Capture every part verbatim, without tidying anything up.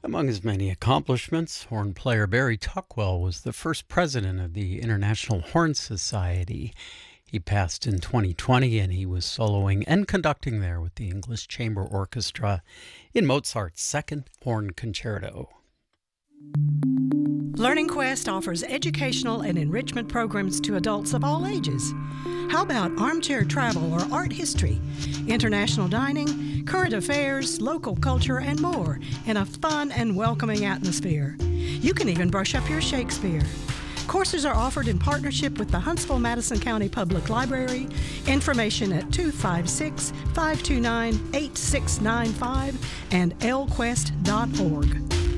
Among his many accomplishments, horn player Barry Tuckwell was the first president of the International Horn Society. He passed in twenty twenty, and he was soloing and conducting there with the English Chamber Orchestra in Mozart's Second Horn Concerto. Learning Quest offers educational and enrichment programs to adults of all ages. How about armchair travel or art history, international dining, current affairs, local culture, and more in a fun and welcoming atmosphere? You can even brush up your Shakespeare. Courses are offered in partnership with the Huntsville-Madison County Public Library. Information at two five six, five two nine, eight six nine five and l quest dot org.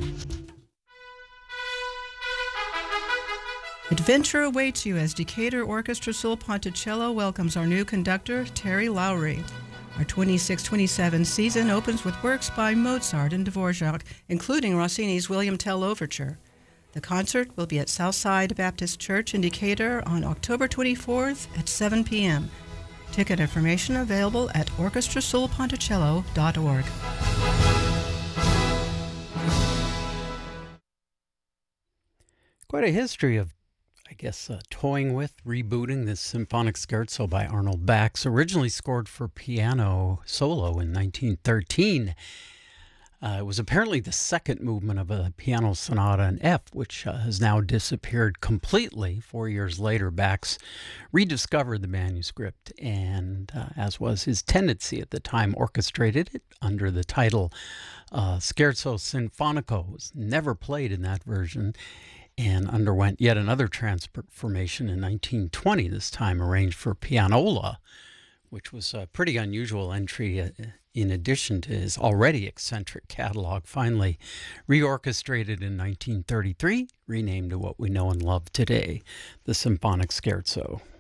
Adventure awaits you as Decatur Orchestra Sul Ponticello welcomes our new conductor, Terry Lowry. Our twenty-six twenty-seven season opens with works by Mozart and Dvorak, including Rossini's William Tell Overture. The concert will be at Southside Baptist Church in Decatur on October twenty-fourth at seven p.m. Ticket information available at orchestra sul ponticello dot org. Quite a history of I guess, uh, toying with, rebooting this symphonic scherzo by Arnold Bax, originally scored for piano solo in nineteen thirteen. Uh, it was apparently the second movement of a piano sonata in F, which uh, has now disappeared completely. Four years later, Bax rediscovered the manuscript and, uh, as was his tendency at the time, orchestrated it under the title uh, Scherzo Sinfonico. It was never played in that version, and underwent yet another transformation in nineteen twenty, this time arranged for pianola, which was a pretty unusual entry uh, in addition to his already eccentric catalog. Finally reorchestrated in nineteen thirty-three, renamed to what we know and love today, the Symphonic Scherzo.